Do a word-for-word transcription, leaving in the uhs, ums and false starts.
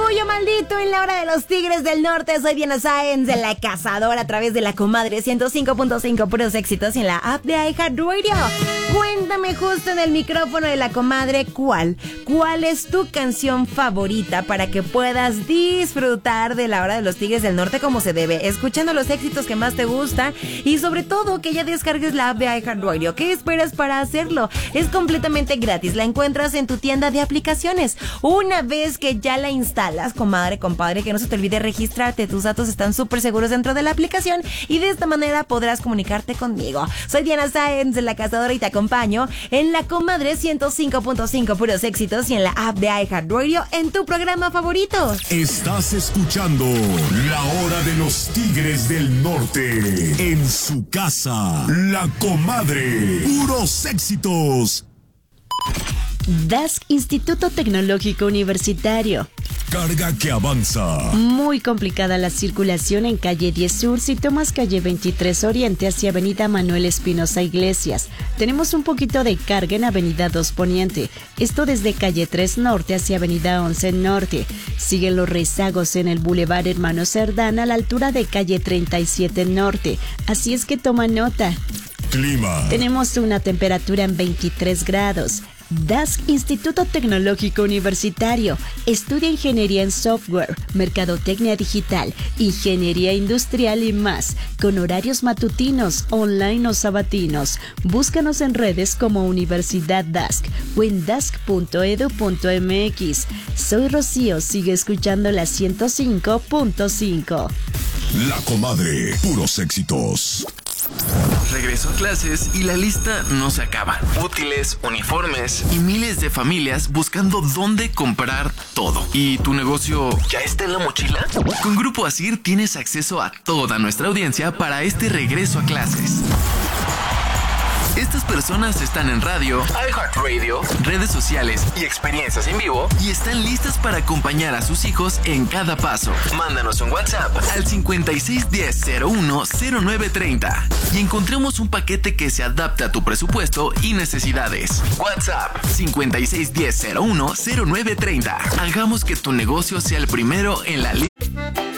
Orgullo maldito en la hora de los Tigres del Norte. Soy Diana Sáenz de La Cazadora a través de La Comadre ciento cinco punto cinco, puros éxitos, y en la app de iHeartRadio. Cuéntame justo en el micrófono de La Comadre cuál, cuál es tu canción favorita para que puedas disfrutar de la hora de los Tigres del Norte como se debe, escuchando los éxitos que más te gustan y sobre todo que ya descargues la app de iHeartRadio. ¿Qué esperas para hacerlo? Es completamente gratis, la encuentras en tu tienda de aplicaciones. Una vez que ya la instalas, comadre, compadre, que no se te olvide registrarte, tus datos están súper seguros dentro de la aplicación y de esta manera podrás comunicarte conmigo. Soy Diana Sáenz de La Cazadora y te acompaño en La Comadre ciento cinco punto cinco, puros éxitos, y en la app de iHeartRadio en tu programa favorito. Estás escuchando La Hora de los Tigres del Norte en su casa. La Comadre, puros éxitos. D A S C, Instituto Tecnológico Universitario. Carga que avanza. Muy complicada la circulación en calle diez Sur si tomas calle veintitrés Oriente hacia avenida Manuel Espinosa Iglesias. Tenemos un poquito de carga en avenida dos Poniente. Esto desde calle tres Norte hacia avenida once Norte. Siguen los rezagos en el Boulevard Hermano Cerdán a la altura de calle treinta y siete Norte. Así es que toma nota. Clima. Tenemos una temperatura en veintitrés grados. D A S C, Instituto Tecnológico Universitario. Estudia ingeniería en software, mercadotecnia digital, ingeniería industrial y más, con horarios matutinos, online o sabatinos. Búscanos en redes como Universidad D A S C o en dasc punto edu punto mx. Soy Rocío, sigue escuchando la ciento cinco punto cinco. La Comadre, puros éxitos. Regreso a clases y la lista no se acaba. Útiles, uniformes y miles de familias buscando dónde comprar todo. ¿Y tu negocio ya está en la mochila? Con Grupo Asir tienes acceso a toda nuestra audiencia para este regreso a clases. Estas personas están en radio, iHeartRadio, redes sociales y experiencias en vivo y están listas para acompañar a sus hijos en cada paso. Mándanos un WhatsApp al cincuenta y seis diez cero uno cero nueve treinta y encontremos un paquete que se adapte a tu presupuesto y necesidades. WhatsApp cincuenta y seis diez cero uno cero nueve treinta. Hagamos que tu negocio sea el primero en la lista.